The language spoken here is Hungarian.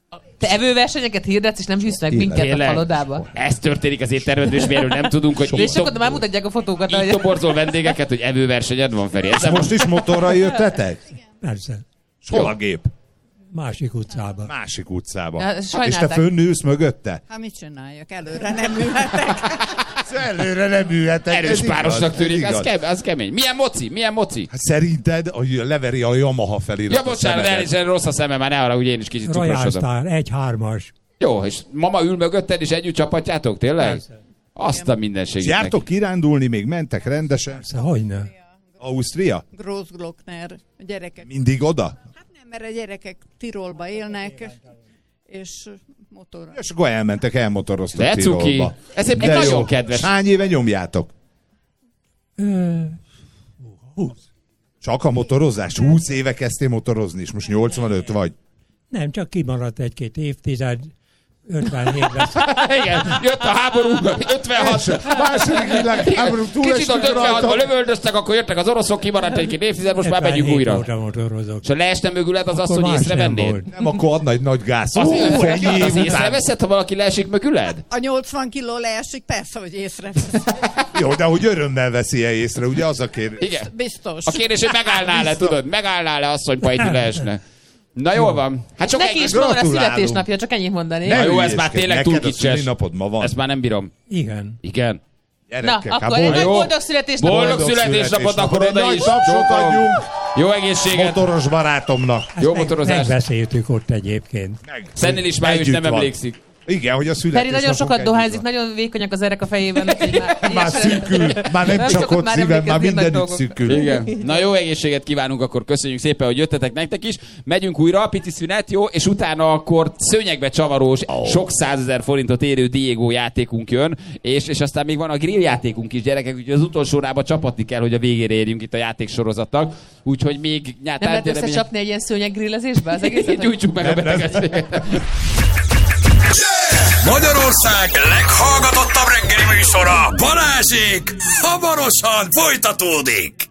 Te evőversenyeket hirdetsz, és nem visznek minket a palodába? Ez történik az éttermedben, és mi erről nem tudunk, hogy és akkor már mutatják a fotókat. Így toborzol vendégeket, hogy evőversenyed van, Feri. Most is motorra jöttetek? Persze. Hol a gép? Másik utcában. Másik utcában. Ja, és te fönnülsz mögötte? Hát mit csináljak? Előre nem ülhetek. Előre nem ülhetek. Erős párosnak tűnik, az kemény. Milyen moci? Hát szerinted leveri a Yamaha felirat? Ja, bocsánat, elnézést, rossz a szemem, már ne arra, hogy én is kicsit cukrosodom. Royal Star, 1-3-as. Jó, és mama ül mögötted, és együtt csapatjátok, tényleg? Persze. Azt a mindenségét. Jártok kirándulni, még mentek rendesen? Persze, hogyne. Ausztria? Großglockner, a gyerekek. Mindig oda? Hát nem, mert a gyerekek Tirolba élnek, és motorra. És akkor elmotoroztok De cuki. Tirolba. Ez egy nagyon kedves. Hány éve nyomjátok? 20. Csak a motorozás? 20 éve kezdtél motorozni, és most 85 vagy? Nem, csak kimaradt egy-két évtized. 57-ben. Igen, jött a háború, 56. Második világháború Kicsit a 56-ban lövöldöztek, akkor jöttek az oroszok, kimaradt egy-két évtized, most már megyünk újra. És ha leesne mögüled az azt, hogy észrevennéd? Nem, akkor adna egy nagy gáz. Az észreveszed, ha valaki leesik mögüled? A 80 kiló leesik, persze, hogy észrevesz. Jó, de hogy örömmel veszi-e észre, ugye az a kérdés? Igen. Biztos. A kérdés, hogy megállnál-e, tudod? Megállnál-e asszonypa, hogy leesne? Na jól van. Hát csak neki is van a születésnapja, csak ennyit mondani. Na jó, ez már tényleg túl kicses. Ma van. Ezt már nem bírom. Igen. Igen. Na, akkor egy nagy boldog születésnapot. Boldog születésnapot, akkor oda is. Jó egészséget. Motoros barátomnak. Jó motorozást. Megbeszéltük ott egyébként. Szennél is már ő is nem emlékszik. Igen, hogy a születésnapok. Feri nagyon sokat dohányzik, nagyon vékonyak az erek a fejében. Már szűkül, már nem csak ott szívem, már mindenütt szűkül. Igen. Na jó egészséget kívánunk, akkor köszönjük szépen, hogy jöttetek nektek is. Megyünk újra, pici szünet, jó? És utána akkor szőnyegbe csavarós, sok 100 000 forintot érő Diego játékunk jön, és aztán még van a grill játékunk is, gyerekek, úgyhogy az utolsó órába csapatni kell, hogy a végére érjünk itt a játéksorozatnak. Úgyhogy még nem lehet összecsapni egy ilyen szőnyeggrillezésbe az egészet? Gyújtsuk meg a betegedséget. Magyarország leghallgatottabb reggeli műsora, Balázsék hamarosan folytatódik.